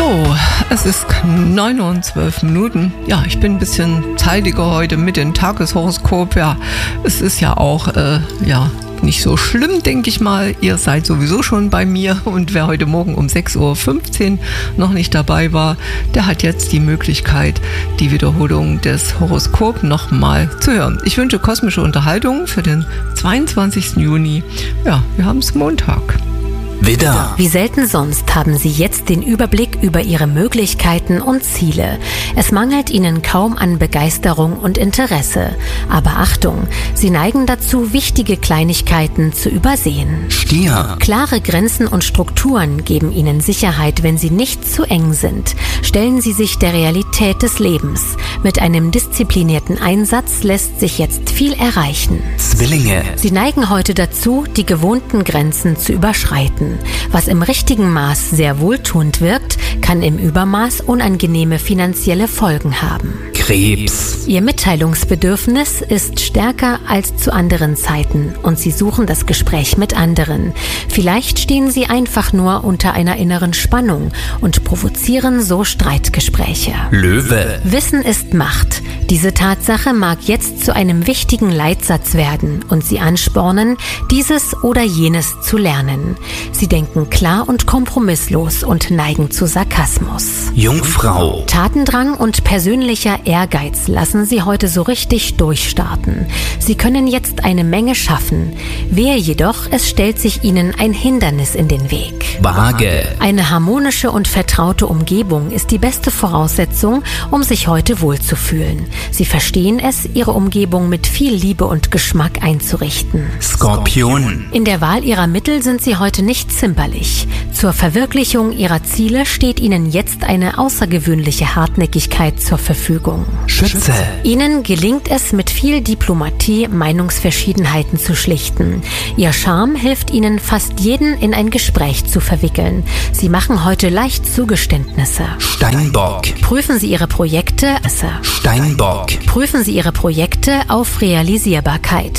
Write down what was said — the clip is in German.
So, es ist 9:12. Ja, ich bin ein bisschen zeitiger heute mit dem Tageshoroskop. Ja, es ist ja auch, nicht so schlimm, denke ich mal. Ihr seid sowieso schon bei mir und wer heute Morgen um 6:15 Uhr noch nicht dabei war, der hat jetzt die Möglichkeit, die Wiederholung des Horoskops nochmal zu hören. Ich wünsche kosmische Unterhaltung für den 22. Juni. Ja, wir haben es Montag. Widder. Wie selten sonst haben Sie jetzt den Überblick über Ihre Möglichkeiten und Ziele. Es mangelt Ihnen kaum an Begeisterung und Interesse. Aber Achtung, Sie neigen dazu, wichtige Kleinigkeiten zu übersehen. Stier. Klare Grenzen und Strukturen geben Ihnen Sicherheit, wenn sie nicht zu eng sind. Stellen Sie sich der Realität des Lebens. Mit einem disziplinierten Einsatz lässt sich jetzt viel erreichen. Zwillinge. Sie neigen heute dazu, die gewohnten Grenzen zu überschreiten. Was im richtigen Maß sehr wohltuend wirkt, kann im Übermaß unangenehme finanzielle Folgen haben. Krebs. Ihr Mitteilungsbedürfnis ist stärker als zu anderen Zeiten und Sie suchen das Gespräch mit anderen. Vielleicht stehen Sie einfach nur unter einer inneren Spannung und provozieren so Streitgespräche. Löwe. Wissen ist Macht. Diese Tatsache mag jetzt zu einem wichtigen Leitsatz werden und Sie anspornen, dieses oder jenes zu lernen. Sie denken klar und kompromisslos und neigen zu Sarkasmus. Jungfrau. Tatendrang und persönlicher Ehrgeiz lassen Sie heute so richtig durchstarten. Sie können jetzt eine Menge schaffen. Wehe jedoch, es stellt sich Ihnen ein Hindernis in den Weg. Waage. Eine harmonische und vertraute Umgebung ist die beste Voraussetzung, um sich heute wohlzufühlen. Sie verstehen es, Ihre Umgebung mit viel Liebe und Geschmack einzurichten. Skorpion. In der Wahl Ihrer Mittel sind Sie heute nicht zimperlich. Zur Verwirklichung Ihrer Ziele steht Ihnen jetzt eine außergewöhnliche Hartnäckigkeit zur Verfügung. Schütze. Ihnen gelingt es mit viel Diplomatie, Meinungsverschiedenheiten zu schlichten. Ihr Charme hilft Ihnen, fast jeden in ein Gespräch zu verwickeln. Sie machen heute leicht Zugeständnisse. Steinbock. Prüfen Sie Ihre Projekte Steinbock. auf Realisierbarkeit.